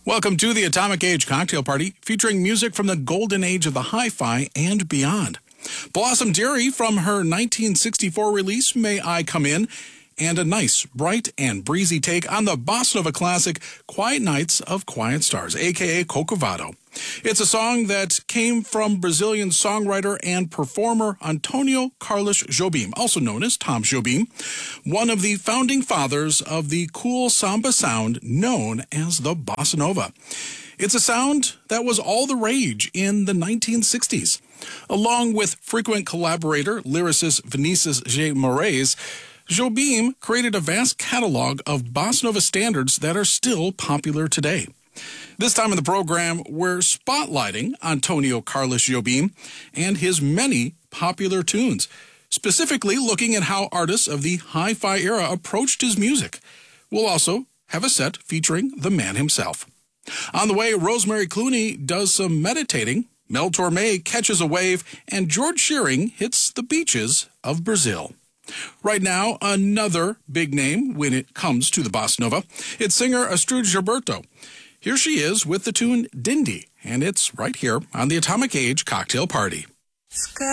Welcome to the Atomic Age Cocktail Party, featuring music from the golden age of the hi-fi and beyond. Blossom Dearie from her 1964 release, May I Come In, and a nice, bright, and breezy take on the bossa nova classic, Quiet Nights of Quiet Stars, a.k.a. Corcovado. It's a song that came from Brazilian songwriter and performer Antonio Carlos Jobim, also known as Tom Jobim, one of the founding fathers of the cool samba sound known as the bossa nova. It's a sound that was all the rage in the 1960s. Along with frequent collaborator, lyricist Vinicius J. Moraes, Jobim created a vast catalog of bossa nova standards that are still popular today. This time in the program, we're spotlighting Antonio Carlos Jobim and his many popular tunes, specifically looking at how artists of the hi-fi era approached his music. We'll also have a set featuring the man himself. On the way, Rosemary Clooney does some meditating, Mel Torme catches a wave, and George Shearing hits the beaches of Brazil. Right now, another big name when it comes to the bossa nova. It's singer Astrud Gilberto. Here she is with the tune Dindy, and it's right here on the Atomic Age Cocktail Party.